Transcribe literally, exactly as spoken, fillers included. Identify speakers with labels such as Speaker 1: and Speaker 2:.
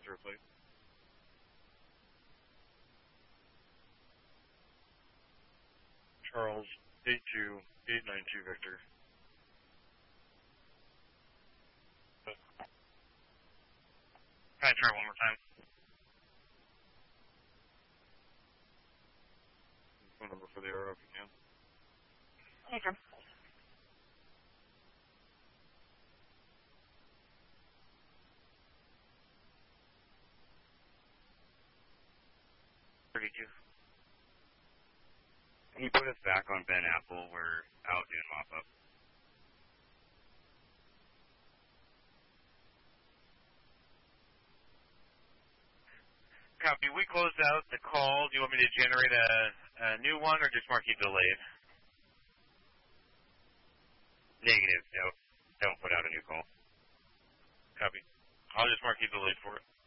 Speaker 1: zero flight. Charles, eight two eight nine two Victor.
Speaker 2: Can I try one more time?
Speaker 1: Phone number for the aero if you can.
Speaker 2: Okay. thirty-two. Can you put us back on Ben Apple? We're out doing mop-up. Copy. We closed out the call. Do you want me to generate a, a new one or just mark you delayed? Negative. No. Don't put out a new call.
Speaker 1: Copy. I'll just mark you delayed for it.